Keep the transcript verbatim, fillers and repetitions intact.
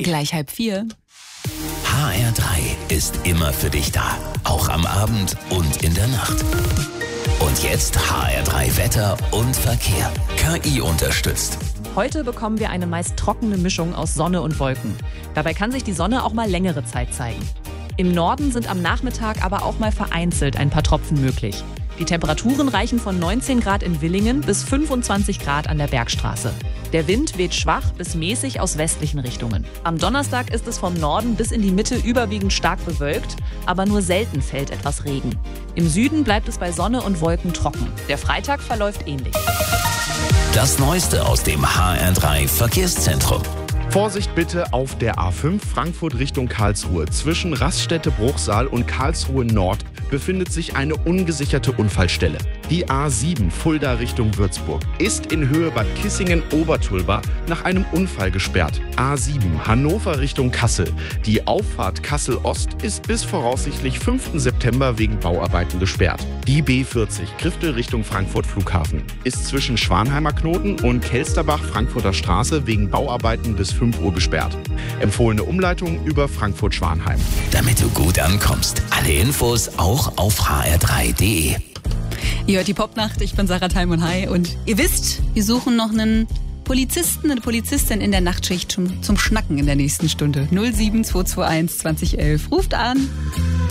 drei. Gleich halb vier. H R drei ist immer für dich da. Auch am Abend und in der Nacht. Und jetzt H R drei Wetter und Verkehr. K I unterstützt. Heute bekommen wir eine meist trockene Mischung aus Sonne und Wolken. Dabei kann sich die Sonne auch mal längere Zeit zeigen. Im Norden sind am Nachmittag aber auch mal vereinzelt ein paar Tropfen möglich. Die Temperaturen reichen von neunzehn Grad in Villingen bis fünfundzwanzig Grad an der Bergstraße. Der Wind weht schwach bis mäßig aus westlichen Richtungen. Am Donnerstag ist es vom Norden bis in die Mitte überwiegend stark bewölkt, aber nur selten fällt etwas Regen. Im Süden bleibt es bei Sonne und Wolken trocken. Der Freitag verläuft ähnlich. Das Neueste aus dem H R drei Verkehrszentrum. Vorsicht bitte auf der A fünf Frankfurt Richtung Karlsruhe. Zwischen Raststätte-Bruchsal und Karlsruhe Nord befindet sich eine ungesicherte Unfallstelle. Die A sieben Fulda Richtung Würzburg ist in Höhe Bad Kissingen-Obertulba nach einem Unfall gesperrt. A sieben Hannover Richtung Kassel. Die Auffahrt Kassel-Ost ist bis voraussichtlich fünften September wegen Bauarbeiten gesperrt. Die B vierzig Griftel Richtung Frankfurt Flughafen ist zwischen Schwanheimer Knoten und Kelsterbach Frankfurter Straße wegen Bauarbeiten bis fünf Uhr gesperrt. Empfohlene Umleitung über Frankfurt-Schwanheim. Damit du gut ankommst. Alle Infos auch auf h r drei punkt d e. Ihr hört die Popnacht, ich bin Sarah Thalmann. Hi. Und ihr wisst, wir suchen noch einen Polizisten, eine Polizistin in der Nachtschicht zum, zum Schnacken in der nächsten Stunde. null sieben zwei zwei eins zwanzig elf. Ruft an.